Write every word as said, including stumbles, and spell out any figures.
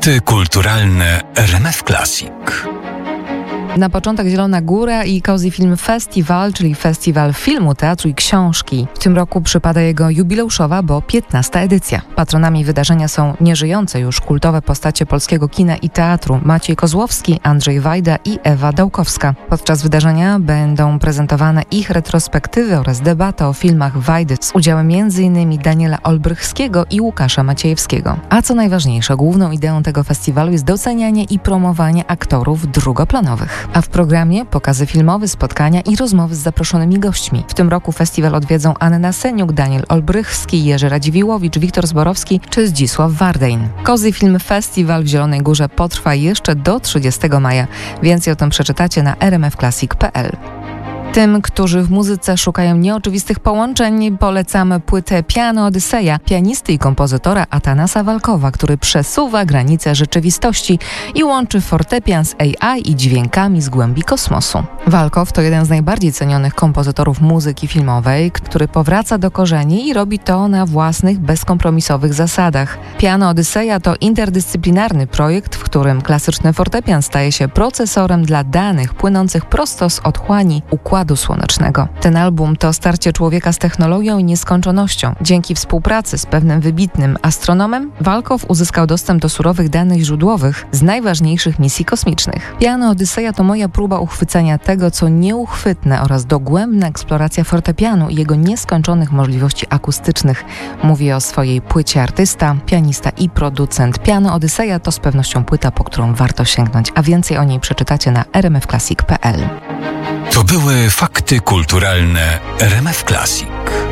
Fakty kulturalne R M F Classic. Na początek Zielona Góra i Cozy Film Festival, czyli festiwal filmu, teatru i książki. W tym roku przypada jego jubileuszowa, bo piętnasta edycja. Patronami wydarzenia są nieżyjące już kultowe postacie polskiego kina i teatru Maciej Kozłowski, Andrzej Wajda i Ewa Dałkowska. Podczas wydarzenia będą prezentowane ich retrospektywy oraz debata o filmach Wajdy z udziałem między innymi Daniela Olbrychskiego i Łukasza Maciejewskiego. A co najważniejsze, główną ideą tego festiwalu jest docenianie i promowanie aktorów drugoplanowych. A w programie pokazy filmowe, spotkania i rozmowy z zaproszonymi gośćmi. W tym roku festiwal odwiedzą Anna Seniuk, Daniel Olbrychski, Jerzy Radziwiłowicz, Wiktor Zborowski czy Zdzisław Wardein. Cozy Film Festival w Zielonej Górze potrwa jeszcze do trzydziestego maja. Więcej o tym przeczytacie na r m f classic kropka p l. Tym, którzy w muzyce szukają nieoczywistych połączeń, polecamy płytę Piano Odyseja pianisty i kompozytora Atanasa Walkowa, który przesuwa granice rzeczywistości i łączy fortepian z A I i dźwiękami z głębi kosmosu. Walkow to jeden z najbardziej cenionych kompozytorów muzyki filmowej, który powraca do korzeni i robi to na własnych, bezkompromisowych zasadach. Piano Odyseja to interdyscyplinarny projekt, w którym klasyczny fortepian staje się procesorem dla danych płynących prosto z otchłani układu słonecznego. Ten album to starcie człowieka z technologią i nieskończonością. Dzięki współpracy z pewnym wybitnym astronomem Walkow uzyskał dostęp do surowych danych źródłowych z najważniejszych misji kosmicznych. Piano Odyseja to moja próba uchwycenia tego, co nieuchwytne oraz dogłębna eksploracja fortepianu i jego nieskończonych możliwości akustycznych. Mówi o swojej płycie artysta, pianista i producent. Piano Odyseja to z pewnością płyta, po którą warto sięgnąć, a więcej o niej przeczytacie na r m f classic kropka p l. To były fakty kulturalne R M F Classic.